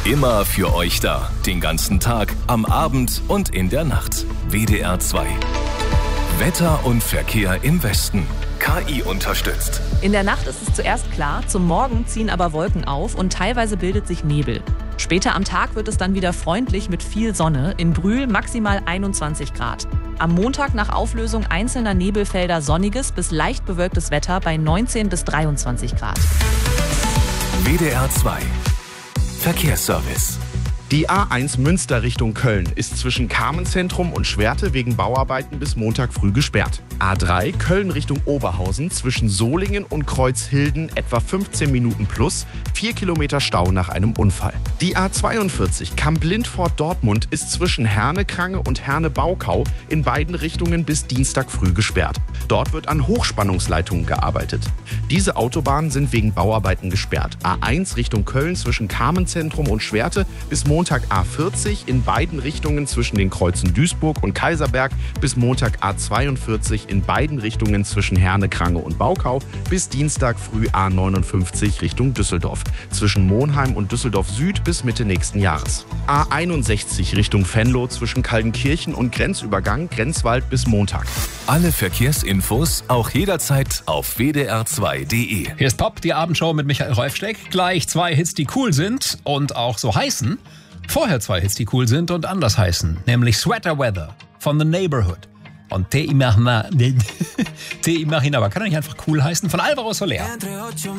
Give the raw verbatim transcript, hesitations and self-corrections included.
Immer für euch da. Den ganzen Tag, am Abend und in der Nacht. W D R zwei. Wetter und Verkehr im Westen. K I unterstützt. In der Nacht ist es zuerst klar, zum Morgen ziehen aber Wolken auf und teilweise bildet sich Nebel. Später am Tag wird es dann wieder freundlich mit viel Sonne. In Brühl maximal einundzwanzig Grad. Am Montag nach Auflösung einzelner Nebelfelder sonniges bis leicht bewölktes Wetter bei neunzehn bis dreiundzwanzig Grad. W D R zwei. Verkehrsservice. Die A eins Münster Richtung Köln ist zwischen Carmenzentrum und Schwerte wegen Bauarbeiten bis Montag früh gesperrt. A drei Köln Richtung Oberhausen zwischen Solingen und Kreuzhilden etwa fünfzehn Minuten plus, vier Kilometer Stau nach einem Unfall. Die A zweiundvierzig Kamp-Lindfort-Dortmund ist zwischen Herne-Krange und Herne-Baukau in beiden Richtungen bis Dienstag früh gesperrt. Dort wird an Hochspannungsleitungen gearbeitet. Diese Autobahnen sind wegen Bauarbeiten gesperrt. A eins Richtung Köln zwischen Carmenzentrum und Schwerte bis Montag A vierzig in beiden Richtungen zwischen den Kreuzen Duisburg und Kaiserberg bis Montag A zweiundvierzig in beiden Richtungen zwischen Herne-Krange und Baukau bis Dienstag früh A neunundfünfzig Richtung Düsseldorf zwischen Monheim und Düsseldorf Süd bis Mitte nächsten Jahres. A einundsechzig Richtung Venlo zwischen Kaldenkirchen und Grenzübergang Grenzwald bis Montag. Alle Verkehrsinfos auch jederzeit auf w d r zwei punkt d e. Hier ist Pop, die Abendshow mit Michael Rolfsteck. Gleich zwei Hits, die cool sind und auch so heißen. Vorher zwei Hits, die cool sind und anders heißen. Nämlich Sweater Weather von The Neighborhood. Und Te Imagina, Te Imagina, aber kann er nicht einfach cool heißen? Von Alvaro Soler.